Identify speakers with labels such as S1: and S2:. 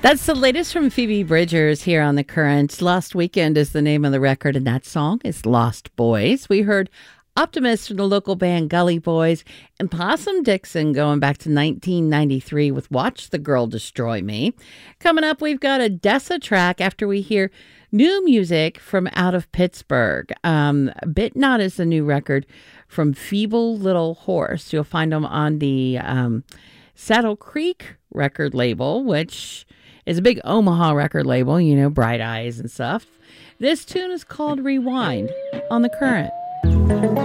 S1: That's the latest from Phoebe Bridgers here on The Current. Lost Weekend is the name of the record, and that song is Lost Boys. We heard Optimist from the local band Gully Boys and Possum Dixon going back to 1993 with Watch the Girl Destroy Me. Coming up, we've got a Dessa track after we hear new music from out of Pittsburgh. Bit Not is the new record from Feeble Little Horse. You'll find them on the Saddle Creek record label, which is a big Omaha record label, you know, Bright Eyes and stuff. This tune is called Rewind on The Current.